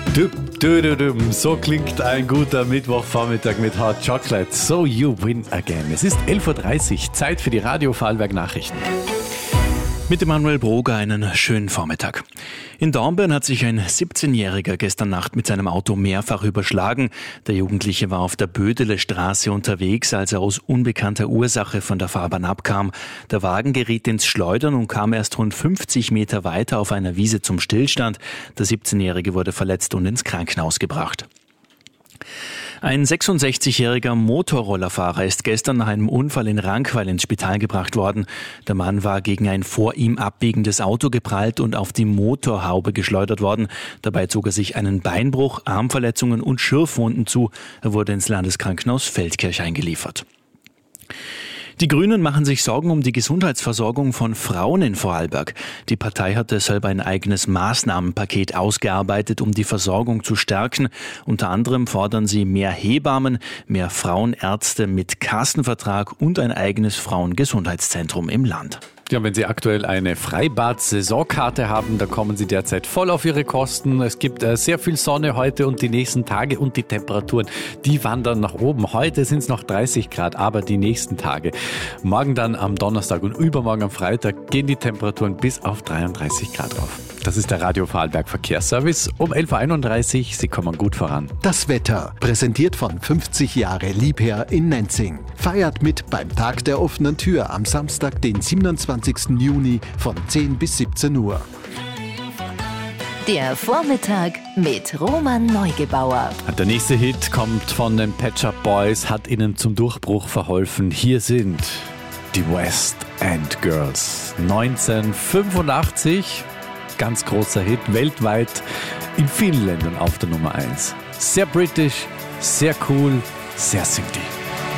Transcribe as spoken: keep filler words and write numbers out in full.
Du, du, du, du. So klingt ein guter Mittwochvormittag mit Hot Chocolate. So you win again. Es ist elf Uhr dreißig, Zeit für die Radio Vorarlberg Nachrichten. Mit Emanuel Broger einen schönen Vormittag. In Dornbirn hat sich ein siebzehnjähriger gestern Nacht mit seinem Auto mehrfach überschlagen. Der Jugendliche war auf der Bödele Straße unterwegs, als er aus unbekannter Ursache von der Fahrbahn abkam. Der Wagen geriet ins Schleudern und kam erst rund fünfzig Meter weiter auf einer Wiese zum Stillstand. Der siebzehnjährige wurde verletzt und ins Krankenhaus gebracht. Ein sechsundsechzigjähriger Motorrollerfahrer ist gestern nach einem Unfall in Rankweil ins Spital gebracht worden. Der Mann war gegen ein vor ihm abbiegendes Auto geprallt und auf die Motorhaube geschleudert worden. Dabei zog er sich einen Beinbruch, Armverletzungen und Schürfwunden zu. Er wurde ins Landeskrankenhaus Feldkirch eingeliefert. Die Grünen machen sich Sorgen um die Gesundheitsversorgung von Frauen in Vorarlberg. Die Partei hat deshalb ein eigenes Maßnahmenpaket ausgearbeitet, um die Versorgung zu stärken. Unter anderem fordern sie mehr Hebammen, mehr Frauenärzte mit Kassenvertrag und ein eigenes Frauengesundheitszentrum im Land. Ja, wenn Sie aktuell eine Freibad-Saisonkarte haben, da kommen Sie derzeit voll auf Ihre Kosten. Es gibt äh, sehr viel Sonne heute und die nächsten Tage und die Temperaturen, die wandern nach oben. Heute sind es noch dreißig Grad, aber die nächsten Tage, morgen dann am Donnerstag und übermorgen am Freitag, gehen die Temperaturen bis auf dreiunddreißig Grad rauf. Das ist der Radio Vorarlberg Verkehrsservice um elf Uhr einunddreißig. Sie kommen gut voran. Das Wetter, präsentiert von fünfzig Jahre Liebherr in Nenzing. Feiert mit beim Tag der offenen Tür am Samstag, den siebenundzwanzigsten Juni von zehn bis siebzehn Uhr. Der Vormittag mit Roman Neugebauer. Der nächste Hit kommt von den Pet Shop Boys, hat ihnen zum Durchbruch verholfen. Hier sind die West End Girls. neunzehnhundertfünfundachtzig, ganz großer Hit, weltweit in vielen Ländern auf der Nummer eins. Sehr britisch, sehr cool, sehr synthi.